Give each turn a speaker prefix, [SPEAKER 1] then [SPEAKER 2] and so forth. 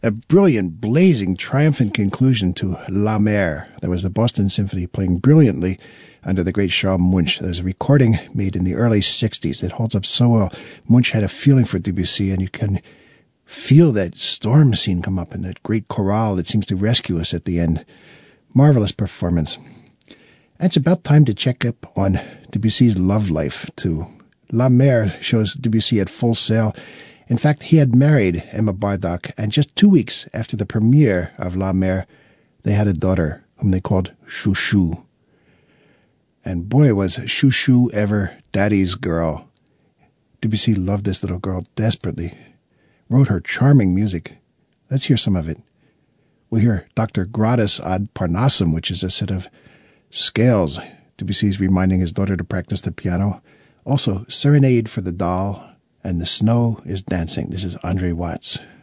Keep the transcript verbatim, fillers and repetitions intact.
[SPEAKER 1] A brilliant, blazing, triumphant conclusion to La Mer. That was the Boston Symphony playing brilliantly under the great Charles Munch. There's a recording made in the early sixties that holds up so well. Munch had a feeling for Debussy, and you can feel that storm scene come up and that great chorale that seems to rescue us at the end. Marvelous performance. And it's about time to check up on Debussy's love life, too. La Mer shows Debussy at full sail. In fact, he had married Emma Bardock, and just two weeks after the premiere of La Mer, they had a daughter whom they called Chouchou. And boy, was Chouchou ever Daddy's girl. Debussy loved this little girl desperately, wrote her charming music. Let's hear some of it. We'll hear Doctor Gradus ad Parnassum, which is a set of scales. Debussy's reminding his daughter to practice the piano. Also, Serenade for the Doll, and The Snow is Dancing. This is Andre Watts.